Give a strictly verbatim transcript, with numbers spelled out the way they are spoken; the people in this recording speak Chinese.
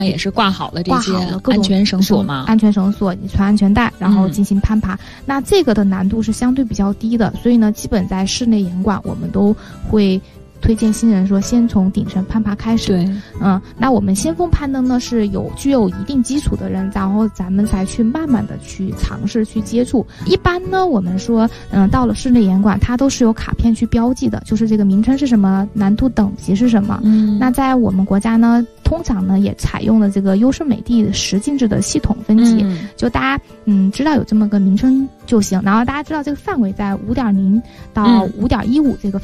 那也是挂好了这些挂好了各种安全绳索吗？ 安全绳索，你穿安全带，然后进行攀爬。嗯、那这个的难度是相对比较低的，所以呢，基本在室内岩馆我们都会推荐新人说先从顶绳攀爬开始。 对， 嗯，那我们先锋攀登呢是有具有一定基础的人，然后咱们才去慢慢的去尝试去接触。一般呢，我们说，嗯，到了室内岩馆，它都是有卡片去标记的，就是这个名称是什么，难度等级是什么。嗯，那在我们国家呢，通常呢也采用了这个优胜美地十进制的系统分级，嗯、就大家嗯知道有这么个名称就行，然后大家知道这个范围在五点零到五点一五这个